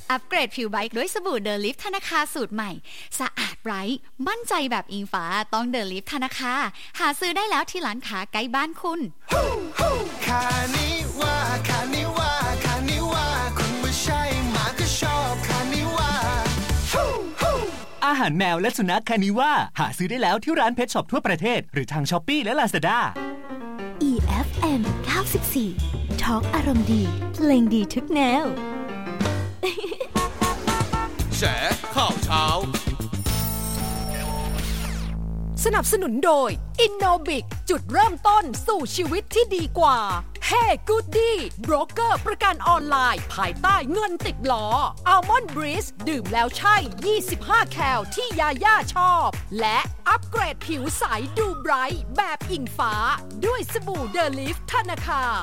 อัปเกรดผิวไบค์ด้วยสบู่เดอะลิฟธนาคารสูตรใหม่สะอาดไร้มั่นใจแบบอิงฟ้าต้องเดอะลิฟธนาคารหาซื้อได้แล้วที่ร้านค้าใกล้บ้านคุณคานิว่าคานิว่าคานิว่าคุณไม่ใช่หมาก็ชอบคานิว่าอาหารแมวและสุนัขคานิว่าหาซื้อได้แล้วที่ร้านเพทช็อปทั่วประเทศหรือทาง Shopee และ Lazada EFM 94 Talk อารมณ์ดีเพลงดีทุกแนวแฉข่าวเช้าสนับสนุนโดย Innobic จุดเริ่มต้นสู่ชีวิตที่ดีกว่า Hey Goody โบรกเกอร์ประกันออนไลน์ภายใต้เงินติดล้อ Almond Breeze ดื่มแล้วใช่25แคลที่ยาย่าชอบและอัปเกรดผิวใสดูไบรท์แบบอิงฟ้าด้วยสบู่เดอะลิฟธนาคาร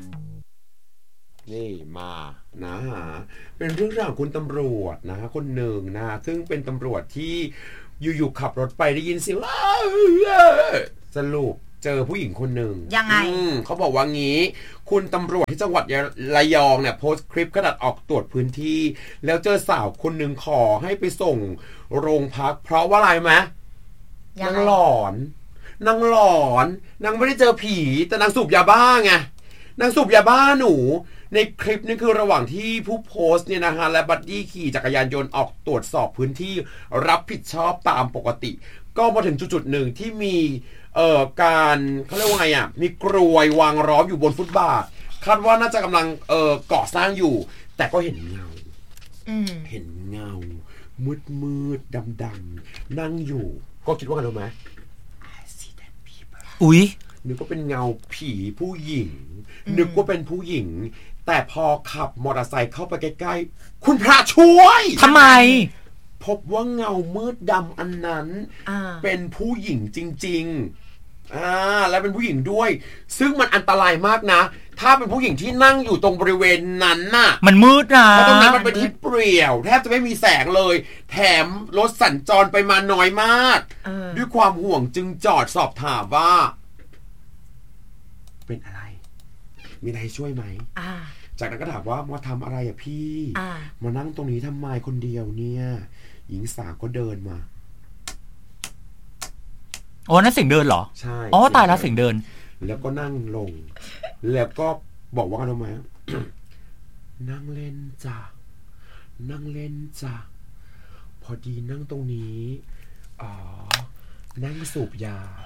นี่มานะฮะเป็นเรื่องราวของคุณตำรวจนะคนหนึ่งนะซึ่งเป็นตำรวจที่อยู่ๆขับรถไปได้ยินเสียงสรุปเจอผู้หญิงคนหนึ่งยังไงเขาบอกว่างี้คุณตำรวจที่จังหวัดระยองเนี่ยโพสต์คลิปขณะออกตรวจพื้นที่แล้วเจอสาวคนหนึ่งขอให้ไปส่งโรงพักเพราะว่าอะไรไหมนางหลอนนางไม่ได้เจอผีแต่นางสูบยาบ้าไงนางสูบยาบ้าหนูในคลิปนี้คือระหว่างที่ผู้โพสต์เนี่ยนะฮะและบัดดี้ขี่จักรยานยนต์ออกตรวจสอบพื้นที่รับผิดชอบตามปกติก็มาถึงจุดหนึ่งที่มีการเขาเรียกว่าไงอ่ะมีกรวยวางล้อมอยู่บนฟุตบาทคาดว่าน่าจะกำลังก่อสร้างอยู่แต่ก็เห็นเงามืดดำๆนั่งอยู่ก็คิดว่ากันรู้ไหมอุ๊ยนึกว่าเป็นเงาผีผู้หญิงนึกว่าเป็นผู้หญิงแต่พอขับมอเตอร์ไซค์เข้าไปใกล้ๆคุณพระช่วยทำไมพบว่าเงามืดดำอันนั้นเป็นผู้หญิงจริงๆและเป็นผู้หญิงด้วยซึ่งมันอันตรายมากนะถ้าเป็นผู้หญิงที่นั่งอยู่ตรงบริเวณนั้นน่ะมันมืดนะเพราะตรงนั้นมันเป็นที่เปลี่ยวแทบจะไม่มีแสงเลยแถมรถสัญจรไปมาน้อยมากด้วยความห่วงจึงจอดสอบถามว่าเป็นอะไรมีอะไรช่วยไหมจากนั้นก็ถามว่ามาทำอะไรอ่ะพี่มานั่งตรงนี้ทำไมคนเดียวเนี่ยหญิงสาวก็เดินมาโอ้นั่นเสียงเดินเหรอใช่อ๋อตายแล้วเสียงเดินแล้วก็นั่งลงแล้วก็บอกว่าทำไม นั่งเล่นจ้ะพอดีนั่งตรงนี้นั่งสูบย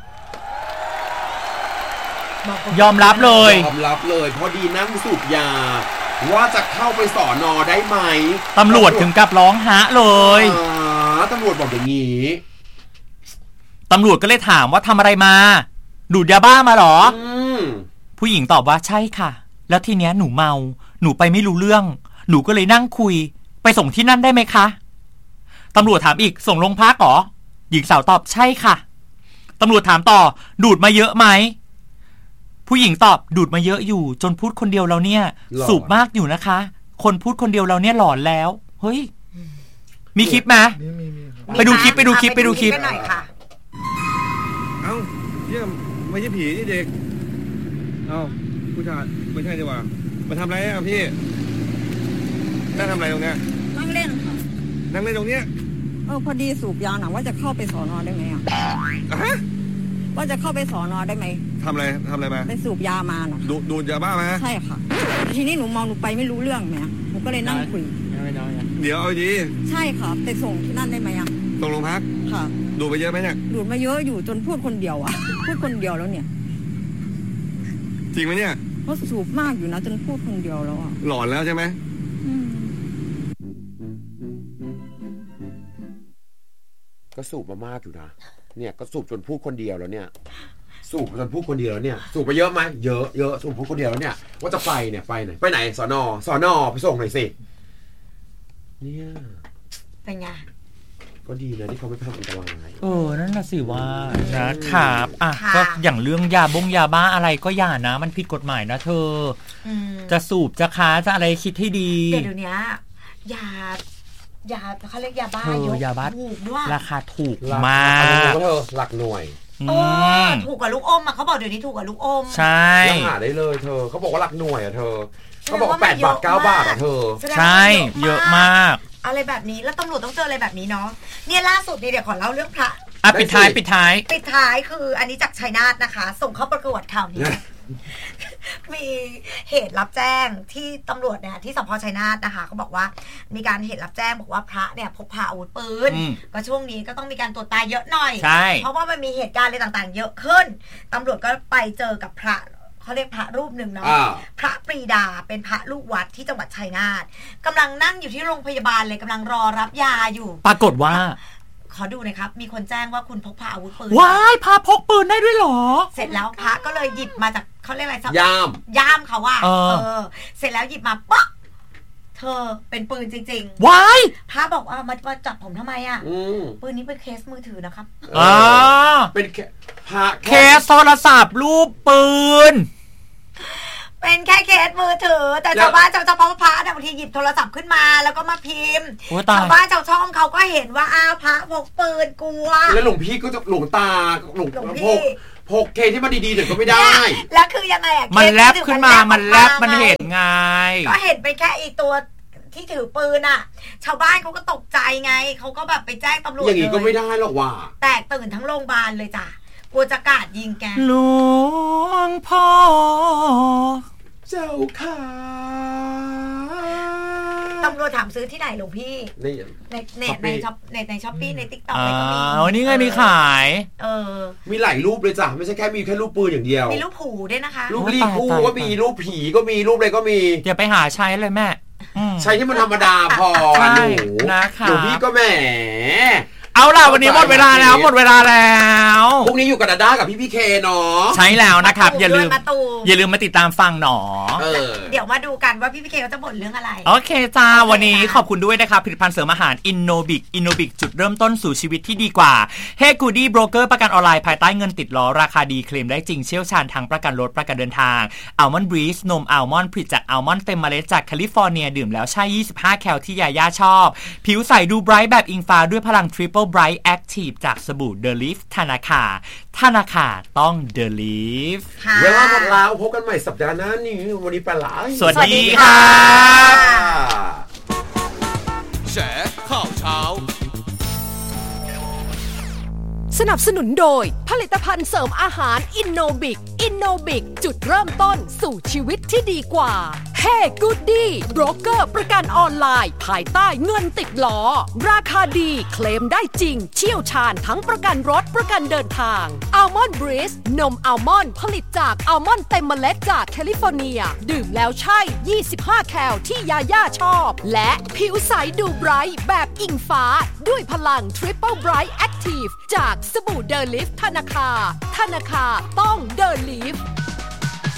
ายอมรับเลยพอดีนั่งสูบยาว่าจะเข้าไปสน.ได้ไหมตำรวจถึงกับร้องฮะเลยตำรวจบอกอย่างนี้ตำรวจก็เลยถามว่าทำอะไรมาดูดยาบ้ามาหรอผู้หญิงตอบว่าใช่ค่ะแล้วทีเนี้ยหนูเมาหนูไปไม่รู้เรื่องหนูก็เลยนั่งคุยไปส่งที่นั่นได้ไหมคะตำรวจถามอีกส่งโรงพักหรอหญิงสาวตอบใช่ค่ะตำรวจถามต่อดูดมาเยอะไหมผู้หญิงตอบดูดมาเยอะอยู่จนพูดคนเดียวเราเนี่ยสูบมากอยู่นะคะคนพูดคนเดียวเราเนี่ยหลอนแล้วเฮ้ยมีคลิปไหมไปดูคลิปกันหน่อยค่ะเอ้าเยี่ยมไม่ใช่ผีนี่เด็กเอ้าผู้ชายไม่ใช่ดีกว่ามาทำอะไรอ่ะพี่นั่งทำอะไรตรงเนี้ยนั่งเล่นตรงเนี้ยพอดีสูบยาหนังว่าจะเข้าไปสน.ได้ไหมอ่ะว่าจะเข้าไปสน.ได้ไหมทำอะไรมาไปสูบยามาน่ะดูดยาบ้ามาใช่ค่ะทีนี้หนูเมาหนูไปไม่รู้เรื่องแหมหนูก็เลยนั่งคุยเดี๋ยวเอาดีใช่ค่ะไปส่งที่นั่นได้ไหมอ่ะส่งโรงพักค่ะดูดไปเยอะไหมเนี่ยดูดมาเยอะอยู่จนพูดคนเดียวอ่ะพูดคนเดียวแล้วเนี่ยจริงไหมเนี่ยเพราะสูบมากอยู่นะจนพูดคนเดียวแล้วอ่ะหลอนแล้วใช่ไหมก็สูบมามากอยู่นะเนี่ยก็สูบจนพูดคนเดียวแล้วเนี่ยสูบจนพูดคนเดียวแล้วเนี่ยสูบไปเยอะไหมเยอะสูบพูดคนเดียวแล้วเนี่ยว่าจะไปไหนไปไหนสน.ไปส่งหน่อยสิเนี่ยเป็นไงก็ดีนะที่เขาไม่ทำอันตรายนั่นน่ะสิว่านะครับก็อย่างเรื่องยาบ้าอะไรก็อย่านะมันผิดกฎหมายนะเธอจะสูบจะค้าจะอะไรคิดให้ดีเดี๋ยวนี้ยาเขาเรียกยาบ้าเยอะยาบ้าถูกด้วยราคาถูกมากเธอหลักหน่วยถูกกว่าลูกอมอ่ะเขาบอกเดี๋ยวนี้ถูกกว่าลูกอมใช่หาได้เลยเธอเขาบอกว่าหลักหน่วยอ่ะเธอเขาบอกว่า8 บาท 9 บาทอะเธอใช่เยอะมากอะไรแบบนี้แล้วตำรวจต้องเจออะไรแบบนี้เนาะเนี่ยล่าสุดนี่เดี๋ยวขอเล่าเรื่องพระปิดท้ายคืออันนี้จากชัยนาทนะคะส่งเข้าประกวดข่าวนี้ มีเหตุรับแจ้งที่ตำรวจเนี่ยที่สพชัยนาทนะคะเขาบอกว่ามีการเหตุรับแจ้งบอกว่าพระเนี่ยพกพาอาวุธปืนก็ช่วงนี้ก็ต้องมีการตรวจตาเยอะหน่อยเพราะว่ามันมีเหตุการณ์อะไรต่างๆเยอะขึ้นตำรวจก็ไปเจอกับพระเขาเรียกพระรูปหนึ่งเนาะพระปรีดาเป็นพระลูกวัดที่จังหวัดชัยนาทกำลังนั่งอยู่ที่โรงพยาบาลเลยกำลังรอรับยาอยู่ปรากฏว่าขอดูหน่อยครับมีคนแจ้งว่าคุณพกพาอาวุธปืนว้ายพาพกปืนได้ด้วยหรอเสร็จแล้วพระก็เลยหยิบมาจากเขาเรียกอะไรย่ามเขาว่าเสร็จแล้วหยิบมาป๊อกเธอเป็นปืนจริงๆว้ายพระบอกว่ามาจับผมทำไมอ่ะปืนนี้เป็นเคสมือถือนะครับเป็นเคสโทรศัพท์รูปปืนเป็นแค่เคสมือถือแต่ชาวบ้านเฉพาะพระเนี่ยบางทีหยิบโทรศัพท์ขึ้นมาแล้วก็มาพิมพ์ชาวบ้านชาวช่องเขาก็เห็นว่าพระพกปืนกลัวแล้วหลวงพี่ก็จะหลวงตาหลวงพกเคที่มันดีๆเดี๋ยวก็ไม่ได้แล้วคือยังไงอ่ะมันแลบขึ้นมามันแลบมันเห็นไงก็เห็นไปแค่อีตัวที่ถือปืนอ่ะชาวบ้านเขาก็ตกใจไงเขาก็แบบไปแจ้งตำรวจอย่างนี้ก็ไม่ได้หรอกว่าแตกตื่นทั้งโรงพยาบาลเลยจ้ะกลัวจะกราดยิงแกหลวงพ่อเจ้าค่ะตำรวจถามซื้อที่ไหนหลวงพี่ในช้อปปี้ใน TikTok อะไรก็มีนี่ไงมีขายมีหลายรูปเลยจ้ะไม่ใช่แค่มีแค่รูปปืนอย่างเดียวมีรูปผูด้วยนะคะรูปลีกูก็มีรูปผีก็มีรูปอะไรก็มีอย่าไปหาใช้เลยแม่ใช้ที่มันธรรมดาพอหนูนะคะหลวงพี่ก็แหมเอาล่ะวันนี้หมดเวลาแล้วพรุ่งนี้อยู่กับดาด้ากับพี่เคเนาะใช่แล้วนะครับอย่าลืมมาติดตามฟังหนอเดี๋ยวมาดูกันว่าพี่เคเขาจะบ่นเรื่องอะไรโอเคจ้าวันนี้ขอบคุณด้วยนะครับผลิตภัณฑ์เสริมอาหาร Innobic จุดเริ่มต้นสู่ชีวิตที่ดีกว่า Hey Goody Broker ประกันออนไลน์ภายใต้เงินติดล้อราคาดีเคลมได้จริงเชี่ยวชาญทั้งประกันรถประกันเดินทาง Almond Breeze นมอัลมอนด์ผลิตจากอัลมอนด์เต็มเมล็ดจากแคลิฟอร์เนียดื่มแล้วใช่25แคลที่ยาย่าชอบผิวใสดูไบรท์แบบอิงฟ้าด้วยพลัง Triple Bright Active จากสบู่ The Leaf ธนาคารต้อง The Leaf เวลาหมดแล้วพบกันใหม่สัปดาห์หน้านี้วันนี้ไปละสวัสดีครับแฉข่าวเช้าสนับสนุนโดยผลิตภัณฑ์เสริมอาหาร Innobic จุดเริ่มต้นสู่ชีวิตที่ดีกว่า Hey Goody โบรกเกอร์ประกันออนไลน์ภายใต้เงินติดล้อราคาดีเคลมได้จริงเชี่ยวชาญทั้งประกันรถประกันเดินทาง Almond Breeze นมอัลมอนด์ผลิตจากอัลมอนด์เต็มเมล็ดจากแคลิฟอร์เนียดื่มแล้วใช่25แคลที่ยาย่าชอบและผิวใสดูไบรท์แบบอิงฟ้าด้วยพลัง Triple Bright Active จากสบู่ The Leaf ธนาคารต้อง The Leaf